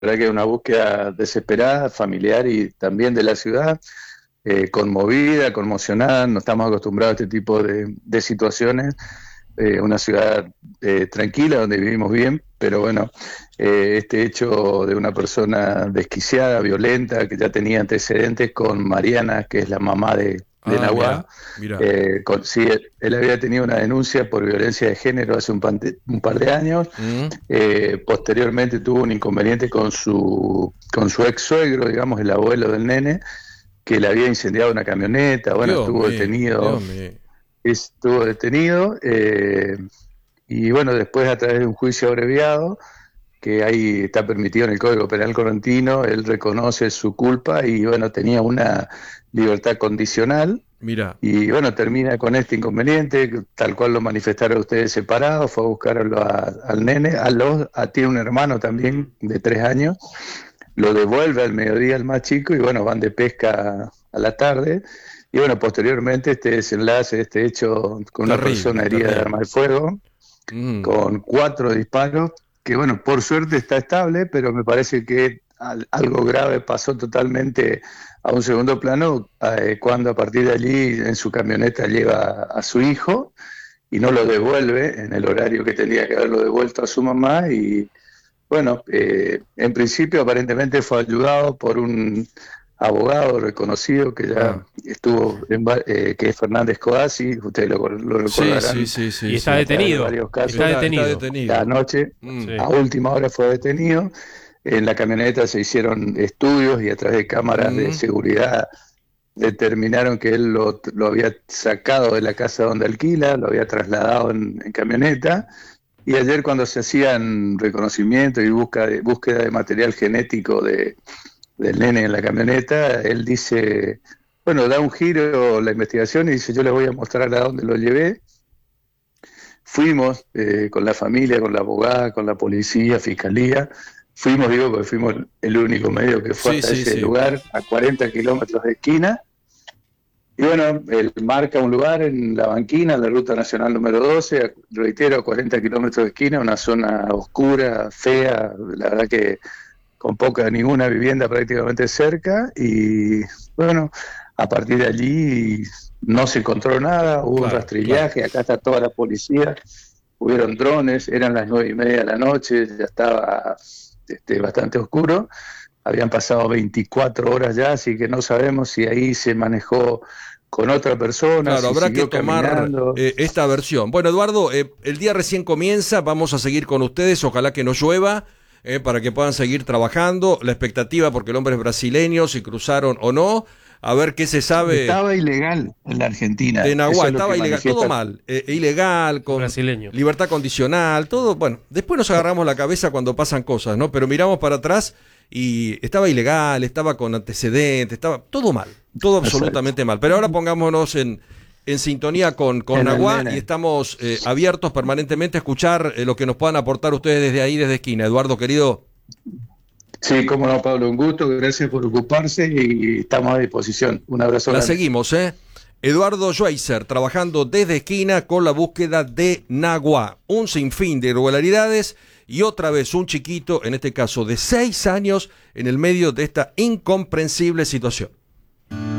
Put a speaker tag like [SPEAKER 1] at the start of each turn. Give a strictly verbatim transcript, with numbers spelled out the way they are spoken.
[SPEAKER 1] verdad que es una búsqueda desesperada, familiar y también de la ciudad, eh, conmovida, conmocionada. No estamos acostumbrados a este tipo de, de situaciones. Eh, una ciudad eh, tranquila donde vivimos bien, pero bueno, eh, este hecho de una persona desquiciada, violenta, que ya tenía antecedentes con Mariana, que es la mamá de, de
[SPEAKER 2] Ah,
[SPEAKER 1] Nahuá.
[SPEAKER 2] mira, mira.
[SPEAKER 1] Eh, con, sí, él, él había tenido una denuncia por violencia de género hace un, pante, un par de años.
[SPEAKER 2] Mm,
[SPEAKER 1] Eh, posteriormente tuvo un inconveniente con su, con su ex suegro, digamos, el abuelo del nene, que le había incendiado una camioneta. Bueno,
[SPEAKER 2] Dios
[SPEAKER 1] estuvo
[SPEAKER 2] mío,
[SPEAKER 1] detenido,
[SPEAKER 2] Dios mío.
[SPEAKER 1] estuvo detenido. Eh, y bueno, después a través de un juicio abreviado, que ahí está permitido en el Código Penal correntino, él reconoce su culpa y bueno, tenía una libertad condicional.
[SPEAKER 2] Mira,
[SPEAKER 1] Y bueno, termina con este inconveniente, tal cual lo manifestaron ustedes separados, fue a buscarlo a- al nene, a los, a, tiene un hermano también de tres años, lo devuelve al mediodía al más chico y bueno, van de pesca a la tarde. Y bueno, posteriormente este desenlace, este hecho con una persona
[SPEAKER 2] terrible,
[SPEAKER 1] herida de arma
[SPEAKER 2] terrible.
[SPEAKER 1] de fuego,
[SPEAKER 2] Mm,
[SPEAKER 1] con cuatro disparos, que bueno, por suerte está estable, pero me parece que al- algo grave pasó totalmente a un segundo plano eh, cuando a partir de allí en su camioneta lleva a su hijo y no lo devuelve en el horario que tenía que haberlo devuelto a su mamá y bueno, eh, en principio aparentemente fue ayudado por un abogado reconocido que ya
[SPEAKER 2] ah.
[SPEAKER 1] estuvo, en, va- eh, que es Fernández Codazzi, ustedes lo, lo
[SPEAKER 2] Sí, sí,
[SPEAKER 1] recordarán
[SPEAKER 2] sí,
[SPEAKER 3] Y
[SPEAKER 2] sí,
[SPEAKER 3] está
[SPEAKER 2] sí.
[SPEAKER 1] a través de
[SPEAKER 3] detenido.
[SPEAKER 1] varios
[SPEAKER 3] Está
[SPEAKER 1] casos.
[SPEAKER 2] Está, está
[SPEAKER 3] detenido.
[SPEAKER 1] La
[SPEAKER 2] detenido.
[SPEAKER 1] noche,
[SPEAKER 2] Mm,
[SPEAKER 3] Sí.
[SPEAKER 1] a última hora fue detenido. En la camioneta se hicieron estudios y a través de cámaras de
[SPEAKER 2] mm.
[SPEAKER 1] seguridad determinaron que él lo, lo había sacado de la casa donde alquila, lo había trasladado en, en camioneta. Y ayer cuando se hacían reconocimiento y busca de, búsqueda de material genético de, del nene en la camioneta, él dice, bueno, da un giro la investigación y dice, yo les voy a mostrar a dónde lo llevé. Fuimos eh, con la familia, con la abogada, con la policía, fiscalía. Fuimos, digo, porque fuimos el único medio que fue
[SPEAKER 2] Sí,
[SPEAKER 1] hasta
[SPEAKER 2] sí,
[SPEAKER 1] ese
[SPEAKER 2] sí.
[SPEAKER 1] lugar, a cuarenta kilómetros de esquina. Y bueno, él marca un lugar en La Banquina, en la ruta nacional número doce, reitero, a cuarenta kilómetros de esquina, una zona oscura, fea, la verdad que con poca, ninguna vivienda prácticamente cerca. Y bueno, a partir de allí no se encontró nada, hubo un
[SPEAKER 2] Claro, claro.
[SPEAKER 1] rastrillaje, acá está toda la policía, hubieron drones, eran las nueve y media de la noche, ya estaba este, bastante oscuro. Habían pasado veinticuatro horas ya, así que no sabemos si ahí se manejó con otra persona,
[SPEAKER 2] Claro,
[SPEAKER 1] si
[SPEAKER 2] habrá que
[SPEAKER 1] siguió
[SPEAKER 2] tomar
[SPEAKER 1] caminando.
[SPEAKER 2] eh, esta versión. Bueno, Eduardo, eh, el día recién comienza, vamos a seguir con ustedes, ojalá que no llueva, eh, para que puedan seguir trabajando. La expectativa, porque el hombre es brasileño, si cruzaron o no, a ver qué se sabe
[SPEAKER 1] Estaba ilegal en la
[SPEAKER 2] de
[SPEAKER 1] Argentina, eso
[SPEAKER 2] Nahuatl.
[SPEAKER 1] es lo que
[SPEAKER 2] Estaba ilegal, todo
[SPEAKER 1] manifiesta.
[SPEAKER 2] mal, eh, ilegal, con
[SPEAKER 3] Brasileño.
[SPEAKER 2] libertad condicional, todo, bueno, después nos agarramos la cabeza cuando pasan cosas, ¿no? Pero miramos para atrás y estaba ilegal, estaba con antecedentes, estaba todo mal, todo absolutamente mal. Pero ahora pongámonos en, en sintonía con, con
[SPEAKER 1] En el
[SPEAKER 2] Nahuatl y
[SPEAKER 1] nene.
[SPEAKER 2] estamos eh, abiertos permanentemente a escuchar eh, lo que nos puedan aportar ustedes desde ahí, desde esquina. Eduardo, querido.
[SPEAKER 1] Sí, cómo no, Pablo, un gusto, gracias por ocuparse y estamos a disposición. Un abrazo
[SPEAKER 2] La
[SPEAKER 1] grande.
[SPEAKER 2] seguimos, ¿eh? Eduardo Schweizer, trabajando desde esquina con la búsqueda de Nahuatl. Un sinfín de irregularidades y otra vez un chiquito, en este caso de seis años, en el medio de esta incomprensible situación.